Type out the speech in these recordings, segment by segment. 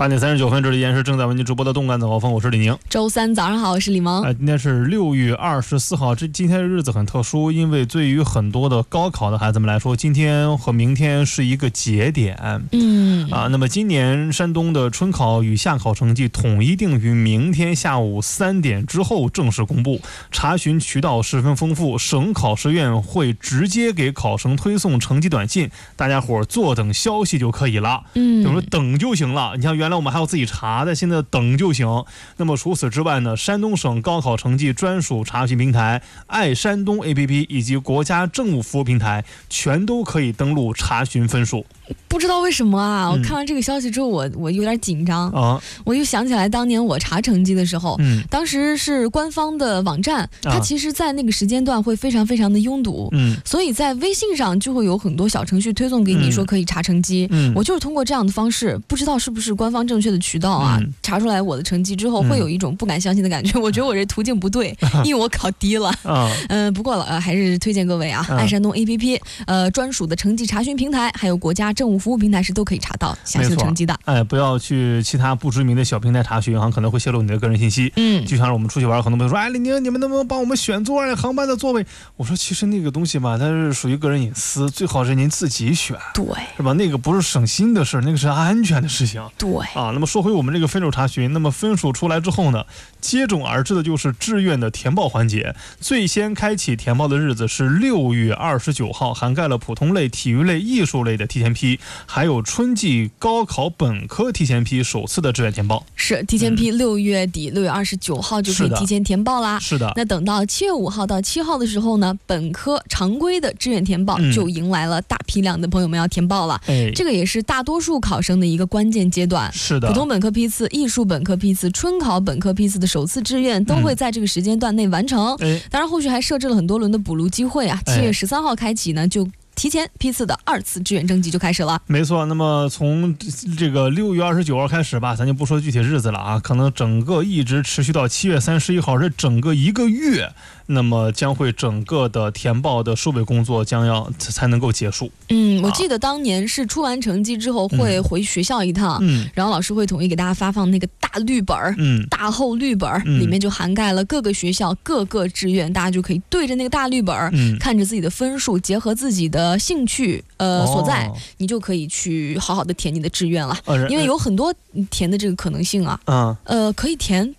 8点39分，这里依然是正在为您直播的动感早高峰，我是李宁。 周三早上好，我是李萌。 今天是6月24号，今天的日子很特殊，因为对于很多的高考的孩子们来说，今天和明天是一个节点。那么今年山东的春考与夏考成绩统一定于明天下午3点之后正式公布，查询渠道十分丰富，省考试院会直接给考生推送成绩短信，大家伙坐等消息就可以了。比如说等就行了。你像原来我们还要自己查的，现在等就行。那么除此之外呢，山东省高考成绩专属查询平台爱山东 APP 以及国家政务服务平台全都可以登录查询分数。 不知道为什么啊，我看完这个消息之后，我有点紧张啊。我又想起来当年我查成绩的时候，当时是官方的网站，它其实在那个时间段会非常非常的拥堵，所以在微信上就会有很多小程序推送给你说可以查成绩。我就是通过这样的方式，不知道是不是官方正确的渠道啊，查出来我的成绩之后，会有一种不敢相信的感觉。我觉得我这途径不对，因为我考低了。不过还是推荐各位啊，爱山东 APP 专属的成绩查询平台，还有国家政务服务平台是都可以查到详细成绩的。 不要去其他不知名的小平台查询，可能会泄露你的个人信息。就像是我们出去玩，很多朋友说，李宁，你们能不能帮我们选座啊？航班的座位？我说其实那个东西吧，它是属于个人隐私，最好是您自己选， 对， 是吧？那个不是省心的事，那个是安全的事情。 对那么说回我们这个分数查询，那么分数出来之后呢，接踵而至的就是志愿的填报环节。最先开启填报的日子是6月29号，涵盖了普通类、体育类、艺术类的提前批，还有春季高考本科提前批首次的志愿填报。 是提前批6月底6月29号就可以提前填报啦。 是的。 那等到7月5号到7号的时候呢，本科常规的志愿填报就迎来了大批量的朋友们要填报了。这个也是大多数考生的一个关键阶段。 是的。 普通本科批次、艺术本科批次、春考本科批次的首次志愿都会在这个时间段内完成。当然后续还设置了很多轮的补录机会啊。7月13号开启呢，就提前批次的2次志愿征集就开始了。 没错，那么从这个6月29号开始吧，咱就不说具体日子了啊，可能整个一直持续到7月31号，这整个1个月，那么将会整个的填报的收尾工作才能够结束。 我记得当年是出完成绩之后会回学校一趟，然后老师会统一给大家发放那个大绿本大厚绿本里面就涵盖了各个学校各个志愿，大家就可以对着那个大绿本看着自己的分数，结合自己的兴趣所在，你就可以去好好的填你的志愿了。因为有很多填的这个可能性啊，可以填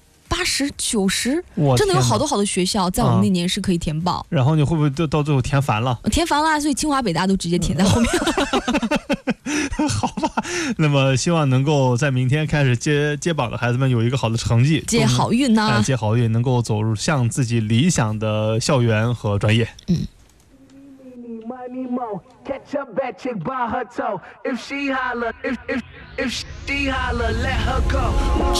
80、90，真的有好多好多学校在我们那年是可以填报。 然后你会不会到最后填烦了？ 填烦了，所以清华北大都直接填在后面好吧，那么希望能够在明天开始接榜的孩子们有一个好的成绩， 接好运呢， 接好运，能够走向自己理想的校园和专业。 Catch a bad chick by her toe. If she holler, if she holler, let her go.